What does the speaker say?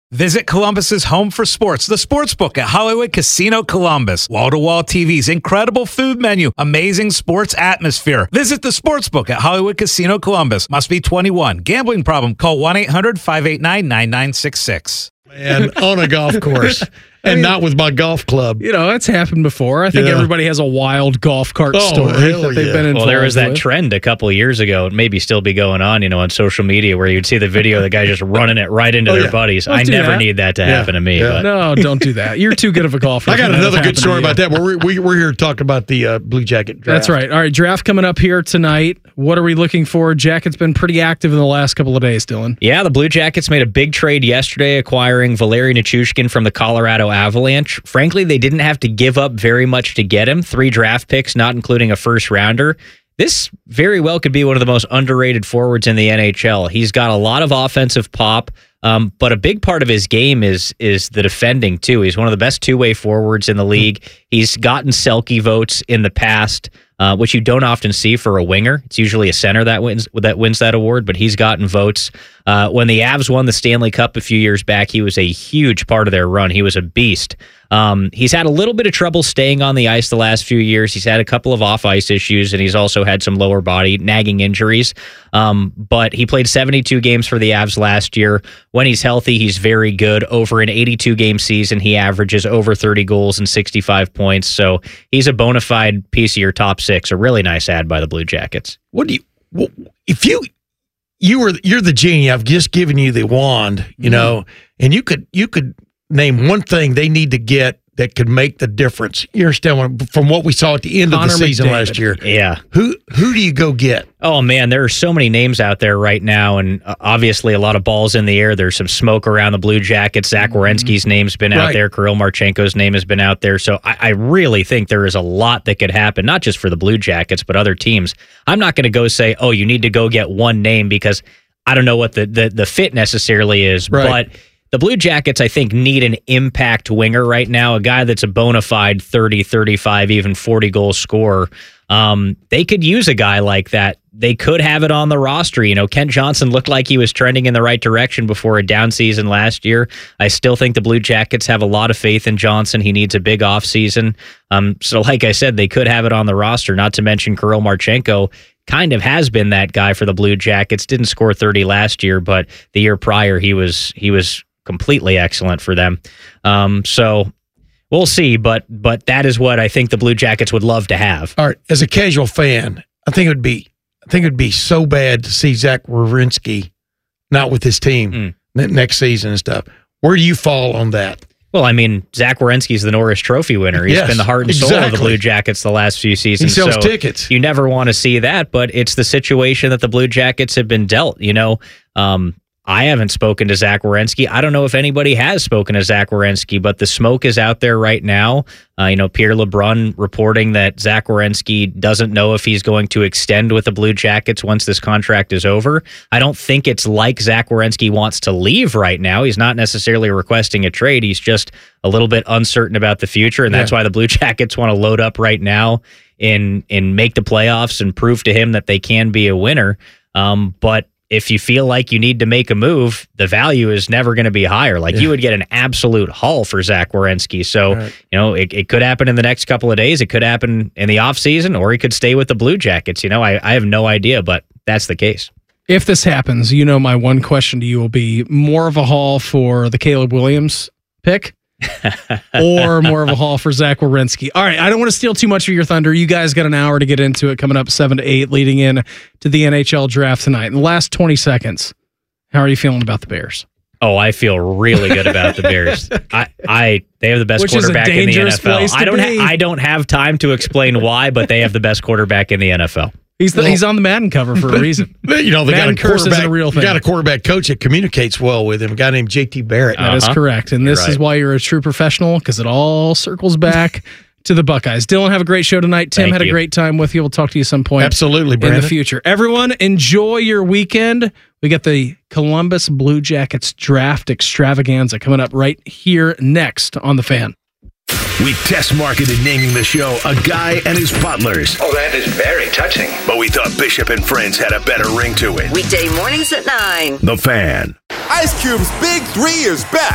Visit Columbus's home for sports, the Sportsbook at Hollywood Casino Columbus. Wall-to-wall TVs, incredible food menu, amazing sports atmosphere. Visit the Sportsbook at Hollywood Casino Columbus. Must be 21. Gambling problem? Call 1-800-589-9966. And on a golf course. And not with my golf club. You know, that's happened before. I think everybody has a wild golf cart story that they've been involved with. Well, there was that trend a couple of years ago, it maybe still be going on, on social media, where you'd see the video of the guy just running it right into their buddies. I never need that to happen to me. Yeah. But. No, don't do that. You're too good of a golfer. I got another good story about that. We're here to talk about the Blue Jacket draft. That's right. All right, draft coming up here tonight. What are we looking for? Jackets been pretty active in the last couple of days, Dylan. Yeah, the Blue Jackets made a big trade yesterday, acquiring Valeri Nichushkin from the Colorado Avalanche. Frankly, they didn't have to give up very much to get him. 3 draft picks, not including a first rounder. This very well could be one of the most underrated forwards in the NHL. He's got a lot of offensive pop, but a big part of his game is the defending, too. He's one of the best two-way forwards in the league. He's gotten Selke votes in the past, which you don't often see for a winger. It's usually a center that wins that award, but he's gotten votes. When the Avs won the Stanley Cup a few years back, he was a huge part of their run. He was a beast. He's had a little bit of trouble staying on the ice the last few years. He's had a couple of off-ice issues, and he's also had some lower body nagging injuries. But he played 72 games for the Avs last year. When he's healthy, he's very good. Over an 82-game season, he averages over 30 goals and 65 points. So he's a bona fide piece of your top 6. A really nice ad by the Blue Jackets. If you're the genie, I've just given you the wand, and you could name one thing they need to get that could make the difference. You understand from what we saw at the end of the season last year? Yeah. Who do you go get? Oh, man, there are so many names out there right now, and obviously a lot of balls in the air. There's some smoke around the Blue Jackets. Zach Werenski's name's been out there. Kirill Marchenko's name has been out there. So I really think there is a lot that could happen, not just for the Blue Jackets, but other teams. I'm not going to go say, you need to go get one name, because I don't know what the fit necessarily is, but the Blue Jackets, I think, need an impact winger right now, a guy that's a bona fide 30, 35, even 40-goal scorer. They could use a guy like that. They could have it on the roster. Kent Johnson looked like he was trending in the right direction before a down season last year. I still think the Blue Jackets have a lot of faith in Johnson. He needs a big offseason. So like I said, they could have it on the roster, not to mention Kirill Marchenko kind of has been that guy for the Blue Jackets. Didn't score 30 last year, but the year prior he was completely excellent for them. So we'll see, but that is what I think the Blue Jackets would love to have. All right, as a casual fan, I think it would be so bad to see Zach Werenski not with his team next season and stuff. Where do you fall on that? Well, I mean, Zach Werenski's the Norris Trophy winner. He's been the heart and soul of the Blue Jackets the last few seasons. He sells tickets. You never want to see that, but it's the situation that the Blue Jackets have been dealt. I haven't spoken to Zach Werenski. I don't know if anybody has spoken to Zach Werenski, but the smoke is out there right now. Pierre LeBrun reporting that Zach Werenski doesn't know if he's going to extend with the Blue Jackets once this contract is over. I don't think it's like Zach Werenski wants to leave right now. He's not necessarily requesting a trade. He's just a little bit uncertain about the future, and that's why the Blue Jackets want to load up right now and make the playoffs and prove to him that they can be a winner. But if you feel like you need to make a move, the value is never going to be higher. You would get an absolute haul for Zach Werenski. So, it could happen in the next couple of days. It could happen in the offseason, or he could stay with the Blue Jackets. I have no idea, but that's the case. If this happens, my one question to you will be more of a haul for the Caleb Williams pick or more of a haul for Zach Werenski. All right, I don't want to steal too much of your thunder. You guys got an hour to get into it, coming up 7 to 8, leading in to the NHL draft tonight. In the last 20 seconds, how are you feeling about the Bears? Oh, I feel really good about the Bears. They have the best quarterback in the NFL. I don't have time to explain why, but they have the best quarterback in the NFL. He's on the Madden cover for a reason. They got a real thing. Got a quarterback coach that communicates well with him, a guy named JT Barrett. That is correct. And this is why you're a true professional, because it all circles back to the Buckeyes. Dylan, have a great show tonight. Tim had a great time with you. We'll talk to you some point. Absolutely, Brandon. In the future. Everyone, enjoy your weekend. We got the Columbus Blue Jackets draft extravaganza coming up right here next on The Fan. We test marketed naming the show A Guy and His Butlers. Oh, that is very touching. But we thought Bishop and Friends had a better ring to it. Weekday mornings at 9. The Fan. Ice Cube's Big 3 is back.